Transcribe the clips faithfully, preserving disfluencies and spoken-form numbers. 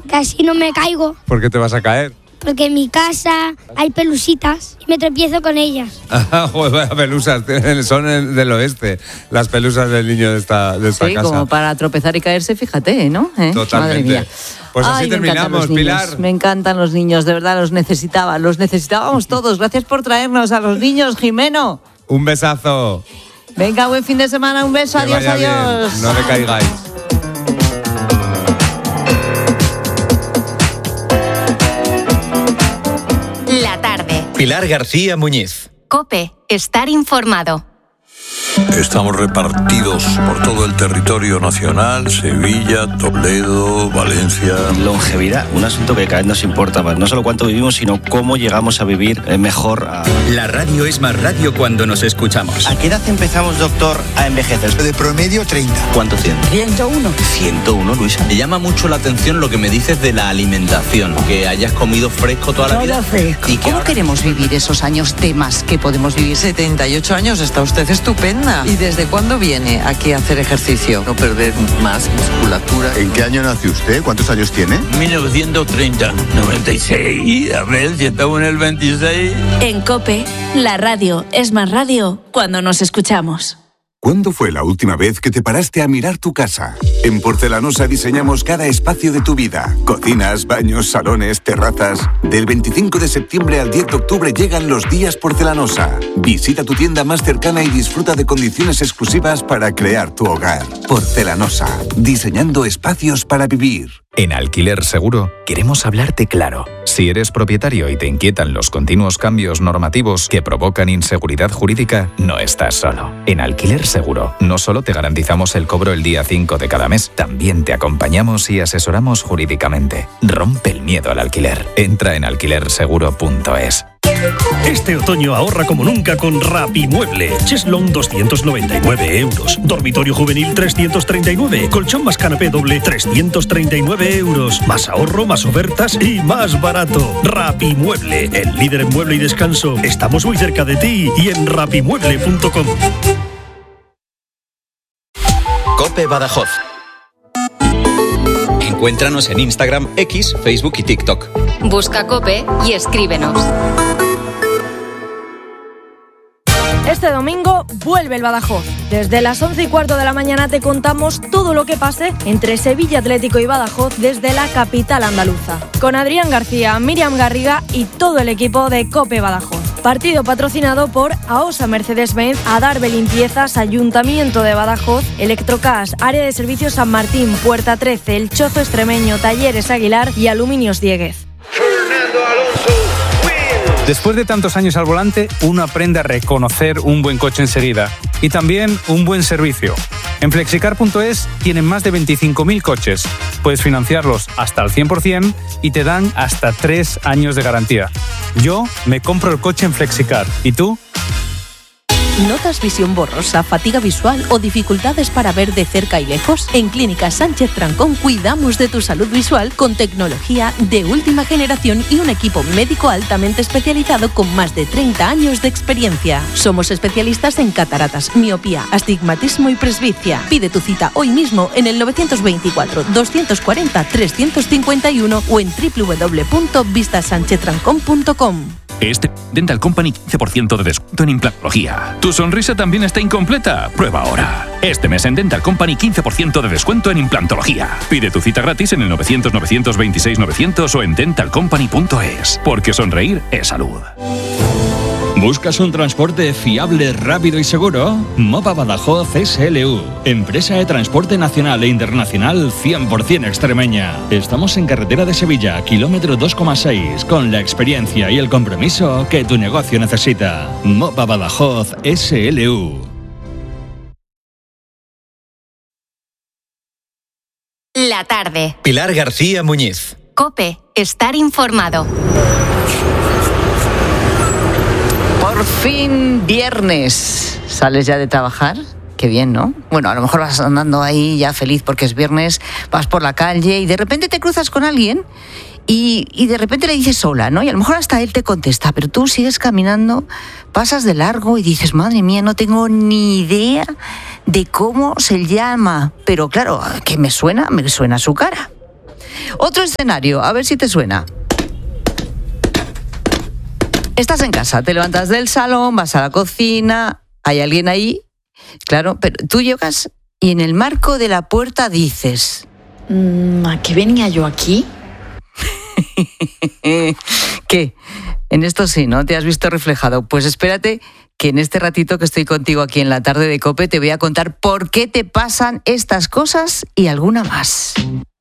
que así no me caigo. ¿Por qué te vas a caer? Porque en mi casa hay pelusitas y me tropiezo con ellas. Joder, pelusas, son del oeste, las pelusas del niño de esta, de esta sí, casa. Sí, como para tropezar y caerse, fíjate, ¿no? ¿Eh? Totalmente. Madre mía. Pues así Ay, terminamos, me Pilar. Me encantan los niños, de verdad, los necesitaba, los necesitábamos todos. Gracias por traernos a los niños, Jimeno. Un besazo. Venga, buen fin de semana, un beso, que adiós, adiós. Bien. No le caigáis. La tarde. Pilar García Muñiz. COPE. Estar informado. Estamos repartidos por todo el territorio nacional, Sevilla, Toledo, Valencia. Longevidad, un asunto que cada vez nos importa más. No solo cuánto vivimos, sino cómo llegamos a vivir mejor. A... La radio es más radio cuando nos escuchamos. ¿A qué edad empezamos, doctor, a envejecer? De promedio, treinta. ¿Cuánto cien? ciento uno. ciento uno, Luisa. Me llama mucho la atención lo que me dices de la alimentación, que hayas comido fresco toda la Todo vida. fresco. ¿Y que ¿Cómo ahora... queremos vivir esos años de más que podemos vivir? setenta y ocho años, está usted estupenda. ¿Y desde cuándo viene aquí a hacer ejercicio? No perder más musculatura. ¿En qué año nació usted? ¿Cuántos años tiene? mil novecientos treinta. noventa y seis. A ver si estamos en el veintiséis. En COPE, la radio es más radio cuando nos escuchamos. ¿Cuándo fue la última vez que te paraste a mirar tu casa? En Porcelanosa diseñamos cada espacio de tu vida. Cocinas, baños, salones, terrazas. Del veinticinco de septiembre al diez de octubre llegan los días Porcelanosa. Visita tu tienda más cercana y disfruta de condiciones exclusivas para crear tu hogar. Porcelanosa, diseñando espacios para vivir. En Alquiler Seguro queremos hablarte claro. Si eres propietario y te inquietan los continuos cambios normativos que provocan inseguridad jurídica, no estás solo. En Alquiler Seguro no solo te garantizamos el cobro el día cinco de cada mes, también te acompañamos y asesoramos jurídicamente. Rompe el miedo al alquiler. Entra en alquiler seguro punto es. Este otoño ahorra como nunca con Rapimueble. Cheslong doscientos noventa y nueve euros. Dormitorio juvenil trescientos treinta y nueve. Colchón más canapé doble trescientos treinta y nueve euros. Más ahorro, más ofertas y más barato. Rapimueble, el líder en mueble y descanso. Estamos muy cerca de ti y en rapimueble punto com. COPE Badajoz. Encuéntranos en Instagram, X, Facebook y TikTok. Busca COPE y escríbenos. Este domingo vuelve el Badajoz. Desde las once y cuarto de la mañana te contamos todo lo que pase entre Sevilla Atlético y Badajoz desde la capital andaluza. Con Adrián García, Miriam Garriga y todo el equipo de COPE Badajoz. Partido patrocinado por AOSA Mercedes-Benz, Adarve Limpiezas, Ayuntamiento de Badajoz, Electrocas, Área de Servicios San Martín, Puerta trece, El Chozo Extremeño, Talleres Aguilar y Aluminios Dieguez. Después de tantos años al volante, uno aprende a reconocer un buen coche enseguida y también un buen servicio. En flexicar punto es tienen más de veinticinco mil coches. Puedes financiarlos hasta el cien por ciento y te dan hasta tres años de garantía. Yo me compro el coche en Flexicar. ¿Y tú? ¿Notas visión borrosa, fatiga visual o dificultades para ver de cerca y lejos? En Clínica Sánchez Trancón cuidamos de tu salud visual con tecnología de última generación y un equipo médico altamente especializado con más de treinta años de experiencia. Somos especialistas en cataratas, miopía, astigmatismo y presbicia. Pide tu cita hoy mismo en el novecientos veinticuatro, doscientos cuarenta, trescientos cincuenta y uno o en doble u doble u doble u punto vista sánchez trancón punto com. Este Dental Company quince por ciento de descuento en implantología. ¿Tu sonrisa también está incompleta? Prueba ahora. Este mes en Dental Company quince por ciento de descuento en implantología. Pide tu cita gratis en el novecientos, novecientos veintiséis, novecientos o en dental company punto es. Porque sonreír es salud. ¿Buscas un transporte fiable, rápido y seguro? Mopa Badajoz S L U, empresa de transporte nacional e internacional cien por ciento extremeña. Estamos en carretera de Sevilla, kilómetro dos coma seis, con la experiencia y el compromiso que tu negocio necesita. Mopa Badajoz S L U. La tarde. Pilar García Muñiz. COPE. Estar informado. Por fin viernes. ¿Sales ya de trabajar? Qué bien, ¿no? Bueno, a lo mejor vas andando ahí ya feliz porque es viernes, vas por la calle y de repente te cruzas con alguien y, y de repente le dices hola, ¿no? Y a lo mejor hasta él te contesta, pero tú sigues caminando, pasas de largo y dices, madre mía, no tengo ni idea de cómo se llama. Pero claro, que me suena, me suena su cara. Otro escenario, a ver si te suena. Estás en casa, te levantas del salón, vas a la cocina, hay alguien ahí, claro, pero tú llegas y en el marco de la puerta dices... ¿A qué venía yo aquí? ¿Qué? En esto sí, ¿no? ¿Te has visto reflejado? Pues espérate que en este ratito que estoy contigo aquí en la tarde de COPE te voy a contar por qué te pasan estas cosas y alguna más.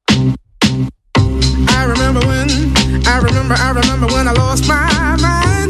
I remember when, I remember, I remember when I lost my mind.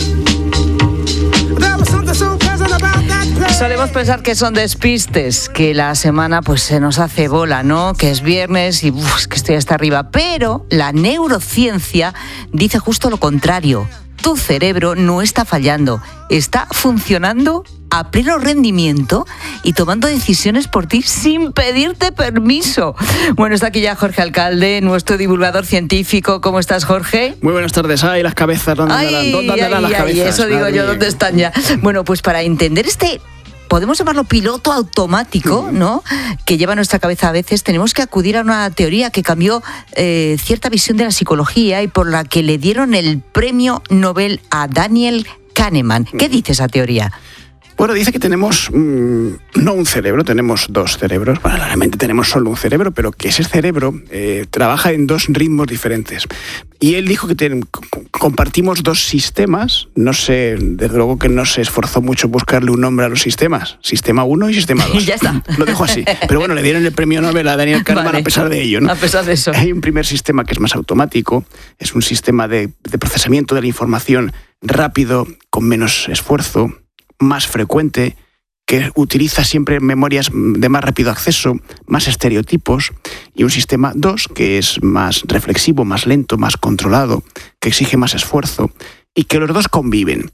There was something so pleasant about that place. Solemos pensar que son despistes, que la semana pues se nos hace bola, ¿no? Que es viernes y uf, que estoy hasta arriba. Pero la neurociencia dice justo lo contrario. Tu cerebro no está fallando, está funcionando a pleno rendimiento y tomando decisiones por ti sin pedirte permiso. Bueno, está aquí ya Jorge Alcalde, nuestro divulgador científico. ¿Cómo estás, Jorge? Muy buenas tardes. Ay, las cabezas, ¿dónde ay, andarán? ¿Dónde andarán ay, las ay, cabezas? Eso digo Madre yo, mía. ¿dónde están ya? Bueno, pues para entender este... podemos llamarlo piloto automático, ¿no? Que lleva nuestra cabeza a veces, tenemos que acudir a una teoría que cambió eh, cierta visión de la psicología y por la que le dieron el premio Nobel a Daniel Kahneman. ¿Qué dice esa teoría? Bueno, dice que tenemos mmm, no un cerebro, tenemos dos cerebros. Bueno, realmente tenemos solo un cerebro, pero que ese cerebro eh, trabaja en dos ritmos diferentes. Y él dijo que ten, compartimos dos sistemas. No sé, desde luego que no se esforzó mucho en buscarle un nombre a los sistemas. Sistema uno y sistema dos. Ya está. Lo dejo así. Pero bueno, le dieron el premio Nobel a Daniel Kahneman vale. a pesar de ello, ¿no? A pesar de eso. Hay un primer sistema que es más automático. Es un sistema de, de procesamiento de la información rápido, con menos esfuerzo, más frecuente, que utiliza siempre memorias de más rápido acceso, más estereotipos, y un sistema dos que es más reflexivo, más lento, más controlado, que exige más esfuerzo, y que los dos conviven.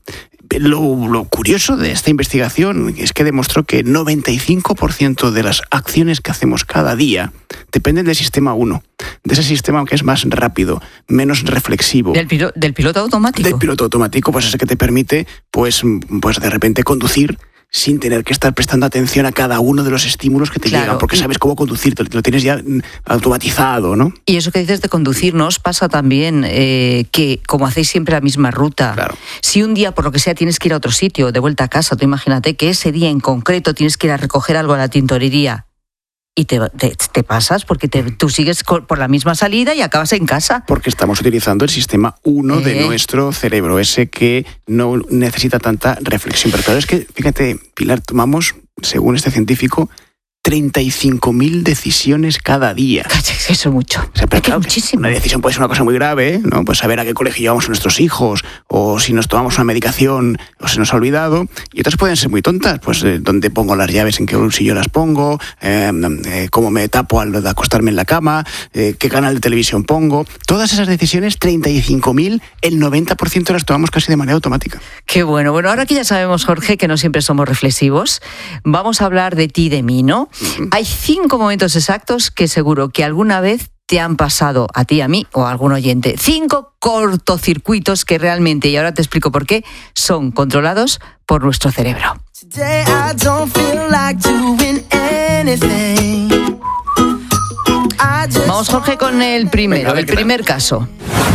Lo, lo curioso de esta investigación es que demostró que el noventa y cinco por ciento de las acciones que hacemos cada día dependen del sistema uno, de ese sistema que es más rápido, menos reflexivo. ¿Del, pilo, del piloto automático? Del piloto automático, pues ese que te permite, pues, pues de repente conducir sin tener que estar prestando atención a cada uno de los estímulos que te claro. llegan, porque sabes cómo conducir, lo tienes ya automatizado, ¿no? Y eso que dices de conducir, ¿no os pasa también eh, que, como hacéis siempre la misma ruta, claro. si un día, por lo que sea, tienes que ir a otro sitio, de vuelta a casa, tú imagínate que ese día en concreto tienes que ir a recoger algo a la tintorería, y te, te, te pasas porque te, tú sigues por la misma salida y acabas en casa. Porque estamos utilizando el sistema uno eh. de nuestro cerebro, ese que no necesita tanta reflexión. Pero claro, es que, fíjate, Pilar, tomamos, según este científico, treinta y cinco mil decisiones cada día. Eso es mucho. O sea, pero es que claro, muchísimo. Una decisión puede ser una cosa muy grave, ¿no? Pues saber a qué colegio llevamos a nuestros hijos, o si nos tomamos una medicación o se nos ha olvidado. Y otras pueden ser muy tontas, pues eh, dónde pongo las llaves, en qué bolsillo las pongo, eh, eh, cómo me tapo al de acostarme en la cama, eh, qué canal de televisión pongo. Todas esas decisiones, treinta y cinco mil, el noventa por ciento las tomamos casi de manera automática. Qué bueno. Bueno, ahora que ya sabemos, Jorge, que no siempre somos reflexivos, vamos a hablar de ti y de mí, ¿no? Hay cinco momentos exactos que seguro que alguna vez te han pasado a ti, a mí o a algún oyente. Cinco cortocircuitos que realmente, y ahora te explico por qué, son controlados por nuestro cerebro. Vamos, Jorge, con el primero, Venga, el primer caso.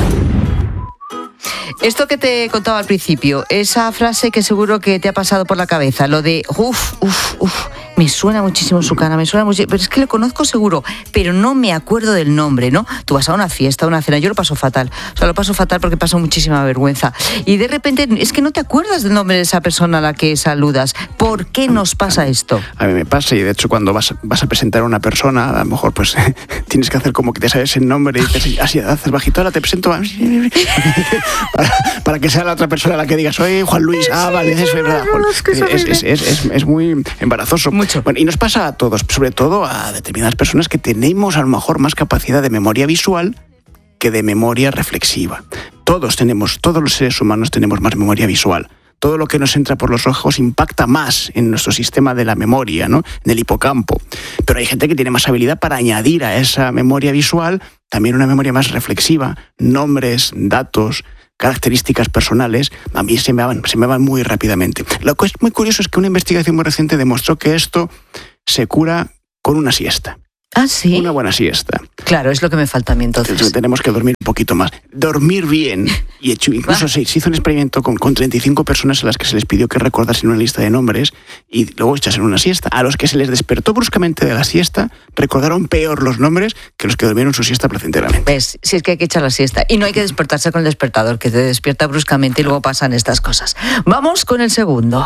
Esto que te contaba al principio, esa frase que seguro que te ha pasado por la cabeza, lo de uff, uff, uff, me suena muchísimo su cara, me suena muchísimo, pero es que lo conozco seguro, pero no me acuerdo del nombre, ¿no? Tú vas a una fiesta, a una cena, yo lo paso fatal, o sea, lo paso fatal porque paso muchísima vergüenza. Y de repente es que no te acuerdas del nombre de esa persona a la que saludas. ¿Por qué nos pasa esto? A mí me pasa, y de hecho cuando vas, vas a presentar a una persona, a lo mejor pues tienes que hacer como que te sabes el nombre y dices, así, haces bajito, ahora te presento a... para, para que sea la otra persona a la que digas, oye, Juan Luis, ah, vale, eso es verdad, Juan. Es, es, es, es, es muy embarazoso. Mucho. Bueno, y nos pasa a todos, sobre todo a determinadas personas que tenemos a lo mejor más capacidad de memoria visual que de memoria reflexiva. Todos tenemos, todos los seres humanos tenemos más memoria visual. Todo lo que nos entra por los ojos impacta más en nuestro sistema de la memoria, ¿no? En el hipocampo. Pero hay gente que tiene más habilidad para añadir a esa memoria visual también una memoria más reflexiva, nombres, datos, características personales, a mí se me van, se me van muy rápidamente. Lo que es muy curioso es que una investigación muy reciente demostró que esto se cura con una siesta. Ah, sí. Una buena siesta. Claro, es lo que me falta a mí entonces. Entonces tenemos que dormir un poquito más. Dormir bien. Y hecho, incluso ah. se, se hizo un experimento con, con treinta y cinco personas a las que se les pidió que recordasen una lista de nombres y luego echasen una siesta. A los que se les despertó bruscamente de la siesta, recordaron peor los nombres que los que durmieron su siesta placenteramente. ¿Ves? Si es que hay que echar la siesta. Y no hay que despertarse con el despertador, que te despierta bruscamente y luego pasan estas cosas. Vamos con el segundo.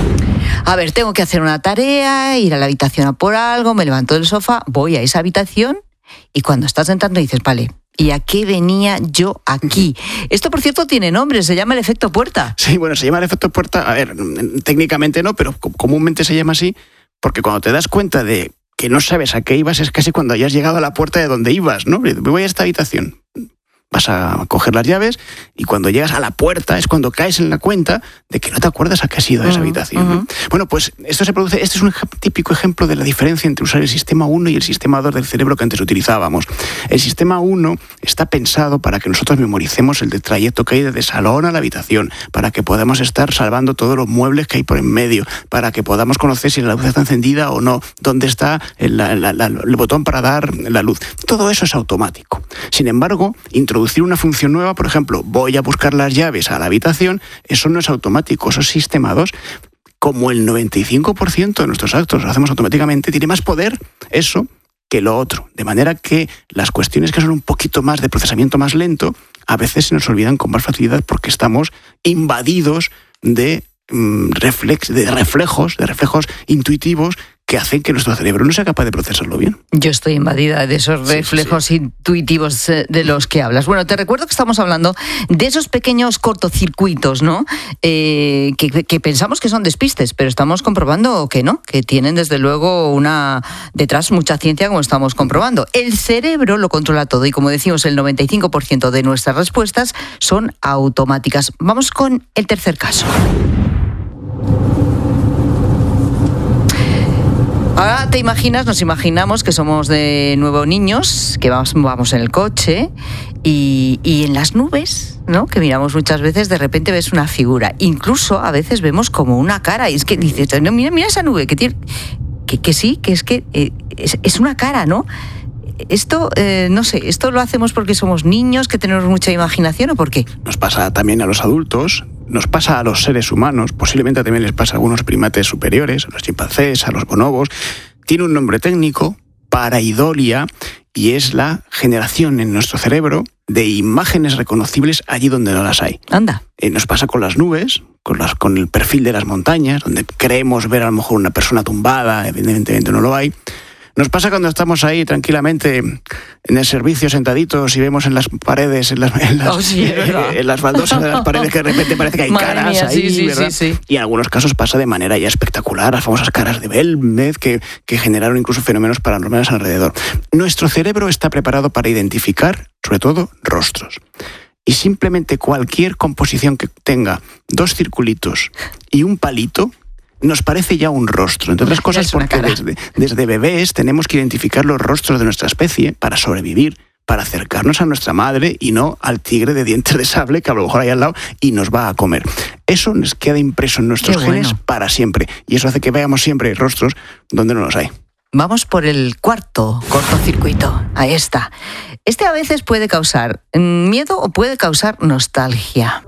A ver, tengo que hacer una tarea, ir a la habitación a por algo, me levanto del sofá, voy a esa habitación y cuando estás entrando dices, vale, ¿y a qué venía yo aquí? Esto, por cierto, tiene nombre, se llama el efecto puerta. Sí, bueno, se llama el efecto puerta, a ver, técnicamente no, pero comúnmente se llama así porque cuando te das cuenta de que no sabes a qué ibas es casi cuando hayas llegado a la puerta de donde ibas, ¿no? Voy a esta habitación. Vas a coger las llaves y cuando llegas a la puerta es cuando caes en la cuenta de que no te acuerdas a qué has ido a esa uh-huh, habitación. ¿no? Uh-huh. Bueno, pues esto se produce, este es un típico ejemplo de la diferencia entre usar el sistema uno y el sistema dos del cerebro que antes utilizábamos. El sistema uno está pensado para que nosotros memoricemos el trayecto que hay desde salón a la habitación, para que podamos estar salvando todos los muebles que hay por en medio, para que podamos conocer si la luz está encendida o no, dónde está el, la, la, la, el botón para dar la luz. Todo eso es automático. Sin embargo, introducir una función nueva, por ejemplo, voy a buscar las llaves a la habitación, eso no es automático, eso es sistema dos. Como el noventa y cinco por ciento de nuestros actos lo hacemos automáticamente, tiene más poder eso que lo otro. De manera que las cuestiones que son un poquito más de procesamiento más lento, a veces se nos olvidan con más facilidad porque estamos invadidos de, mm, reflex, de reflejos, de reflejos intuitivos que hacen que nuestro cerebro no sea capaz de procesarlo bien. Yo estoy invadida de esos reflejos sí, sí, sí. intuitivos de los que hablas. Bueno, te recuerdo que estamos hablando de esos pequeños cortocircuitos, ¿no? Eh, que, que pensamos que son despistes, pero estamos comprobando que no, que tienen desde luego una detrás mucha ciencia, como estamos comprobando. El cerebro lo controla todo y, como decimos, el noventa y cinco por ciento de nuestras respuestas son automáticas. Vamos con el tercer caso. Ahora te imaginas, nos imaginamos que somos de nuevo niños, que vamos, vamos en el coche y, y en las nubes, ¿no? Que miramos muchas veces, de repente ves una figura. Incluso a veces vemos como una cara y es que dices, no, mira, mira esa nube, que tiene, que, que sí, que es que eh, es, es una cara, ¿no? Esto, eh, no sé, ¿esto lo hacemos porque somos niños, que tenemos mucha imaginación o por qué? Nos pasa también a los adultos, nos pasa a los seres humanos, posiblemente también les pasa a algunos primates superiores, a los chimpancés, a los bonobos. Tiene un nombre técnico, pareidolia, y es la generación en nuestro cerebro de imágenes reconocibles allí donde no las hay. Anda. Eh, nos pasa con las nubes, con, las, con el perfil de las montañas, donde creemos ver a lo mejor una persona tumbada, evidentemente no lo hay. Nos pasa cuando estamos ahí tranquilamente en el servicio sentaditos y vemos en las paredes, en las, en las, oh, sí, eh, en las baldosas de las paredes que de repente parece que hay Madre caras mía, ahí, sí, sí, ¿verdad? Sí, sí. Y en algunos casos pasa de manera ya espectacular, las famosas caras de Belmez que, que generaron incluso fenómenos paranormales alrededor. Nuestro cerebro está preparado para identificar, sobre todo, rostros. Y simplemente cualquier composición que tenga dos circulitos y un palito nos parece ya un rostro, entre otras cosas porque desde, desde bebés tenemos que identificar los rostros de nuestra especie para sobrevivir, para acercarnos a nuestra madre y no al tigre de dientes de sable que a lo mejor hay al lado y nos va a comer. Eso nos queda impreso en nuestros Qué genes bueno. para siempre y eso hace que veamos siempre rostros donde no los hay. Vamos por el cuarto cortocircuito. Ahí está. Este a veces puede causar miedo o puede causar nostalgia.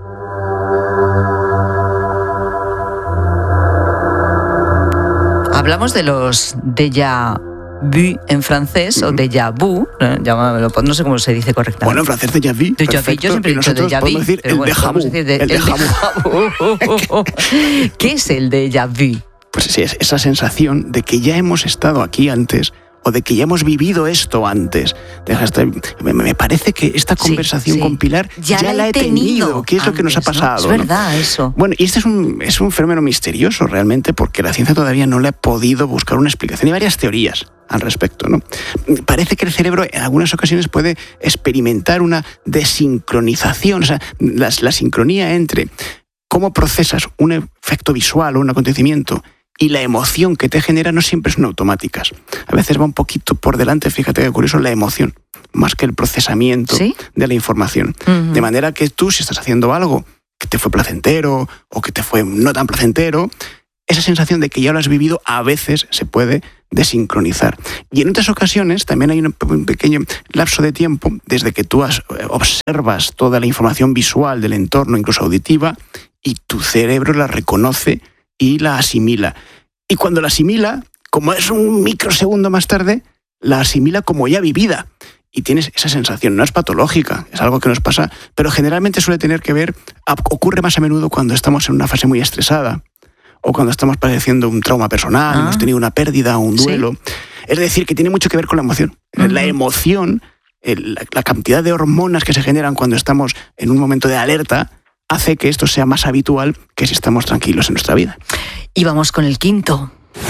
Hablamos de los déjà vu en francés, mm. o déjà vu, ¿no? no sé cómo se dice correctamente. Bueno, en francés déjà vu. Déjà vu. Yo siempre he dicho déjà vu. Decir el bueno, déjà vu. Decir de, el déjà vu. ¿Qué es el déjà vu? Pues sí, es esa sensación de que ya hemos estado aquí antes o de que ya hemos vivido esto antes. Deja estar, me, me parece que esta conversación sí, sí. con Pilar ya, ya la he tenido. tenido. ¿Qué es antes, lo que nos ha pasado? ¿no? Es verdad, ¿no? Eso. Bueno, y este es un, es un fenómeno misterioso realmente porque la ciencia todavía no le ha podido buscar una explicación. Hay varias teorías al respecto, ¿no? Parece que el cerebro en algunas ocasiones puede experimentar una desincronización, o sea, la, la sincronía entre cómo procesas un efecto visual o un acontecimiento y la emoción que te genera no siempre son automáticas. A veces va un poquito por delante, fíjate qué curioso, la emoción, más que el procesamiento ¿Sí? de la información. Uh-huh. De manera que tú, si estás haciendo algo que te fue placentero o que te fue no tan placentero, esa sensación de que ya lo has vivido a veces se puede desincronizar. Y en otras ocasiones también hay un pequeño lapso de tiempo desde que tú has, observas toda la información visual del entorno, incluso auditiva, y tu cerebro la reconoce y la asimila. Y cuando la asimila, como es un microsegundo más tarde, la asimila como ya vivida. Y tienes esa sensación, no es patológica, es algo que nos pasa, pero generalmente suele tener que ver, ocurre más a menudo cuando estamos en una fase muy estresada o cuando estamos padeciendo un trauma personal, ah. hemos tenido una pérdida o un duelo. Sí. Es decir, que tiene mucho que ver con la emoción. Uh-huh. La emoción, el, la, la cantidad de hormonas que se generan cuando estamos en un momento de alerta hace que esto sea más habitual que si estamos tranquilos en nuestra vida. Y vamos con el quinto.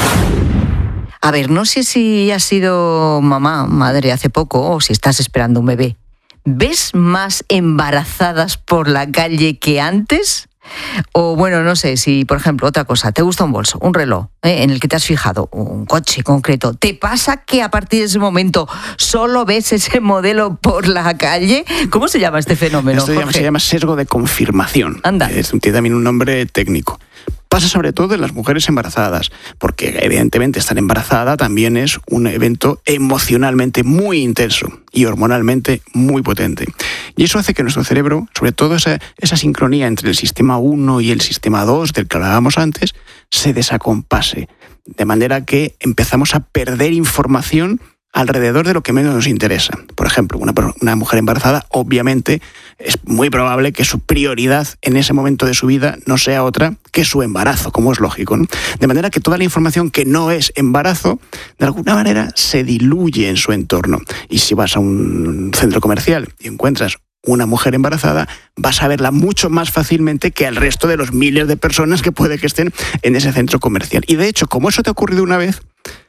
A ver, no sé si has sido mamá, madre hace poco, o si estás esperando un bebé. ¿Ves más embarazadas por la calle que antes? O bueno, no sé, si por ejemplo, otra cosa, te gusta un bolso, un reloj, ¿eh? en el que te has fijado, un coche concreto, ¿te pasa que a partir de ese momento solo ves ese modelo por la calle? ¿Cómo se llama este fenómeno, Esto se llama, se llama sesgo de confirmación. Anda. Es, tiene también un nombre técnico. Pasa sobre todo en las mujeres embarazadas, porque evidentemente estar embarazada también es un evento emocionalmente muy intenso y hormonalmente muy potente. Y eso hace que nuestro cerebro, sobre todo esa, esa sincronía entre el sistema uno y el sistema dos, del que hablábamos antes, se desacompase. De manera que empezamos a perder información alrededor de lo que menos nos interesa. Por ejemplo, una, una mujer embarazada, obviamente, es muy probable que su prioridad en ese momento de su vida no sea otra que su embarazo, como es lógico, ¿no? De manera que toda la información que no es embarazo, de alguna manera se diluye en su entorno. Y si vas a un centro comercial y encuentras una mujer embarazada, vas a verla mucho más fácilmente que al resto de los miles de personas que puede que estén en ese centro comercial. Y de hecho, como eso te ha ocurrido una vez,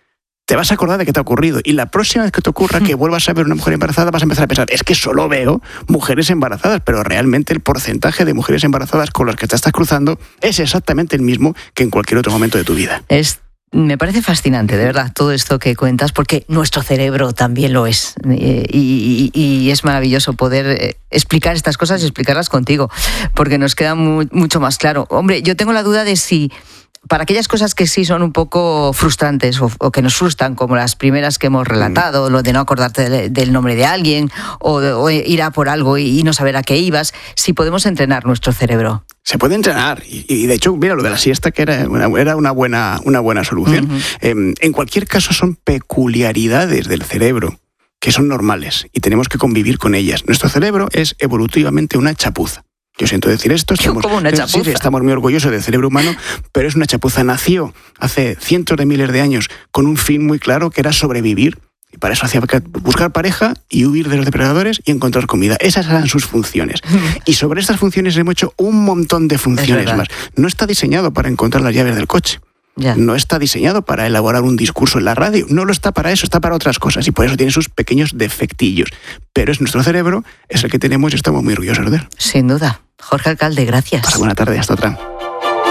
te vas a acordar de que te ha ocurrido. Y la próxima vez que te ocurra que vuelvas a ver una mujer embarazada, vas a empezar a pensar, es que solo veo mujeres embarazadas, pero realmente el porcentaje de mujeres embarazadas con las que te estás cruzando es exactamente el mismo que en cualquier otro momento de tu vida. Es Me parece fascinante, de verdad, todo esto que cuentas, porque nuestro cerebro también lo es. Y, y, y es maravilloso poder explicar estas cosas y explicarlas contigo, porque nos queda muy, mucho más claro. Hombre, yo tengo la duda de si, para aquellas cosas que sí son un poco frustrantes o, o que nos frustran, como las primeras que hemos relatado, mm. lo de no acordarte de, del nombre de alguien o, de, o ir a por algo y, y no saber a qué ibas, si podemos entrenar nuestro cerebro. Se puede entrenar y, y de hecho, mira, lo de la siesta que era una, era una, buena, una buena solución. Uh-huh. Eh, en cualquier caso son peculiaridades del cerebro que son normales y tenemos que convivir con ellas. Nuestro cerebro es evolutivamente una chapuza. Yo siento decir esto, estamos, como una chapuza. Sí, estamos muy orgullosos del cerebro humano, pero es una chapuza. Nació hace cientos de miles de años con un fin muy claro, que era sobrevivir. Y para eso hacía buscar pareja y huir de los depredadores y encontrar comida. Esas eran sus funciones. Y sobre estas funciones hemos hecho un montón de funciones más. No está diseñado para encontrar las llaves del coche. Ya. No está diseñado para elaborar un discurso en la radio. No lo está para eso, está para otras cosas. Y por eso tiene sus pequeños defectillos. Pero es nuestro cerebro, es el que tenemos y estamos muy orgullosos de él. Sin duda. Jorge Alcalde, gracias. Pasa buena tarde, hasta otra.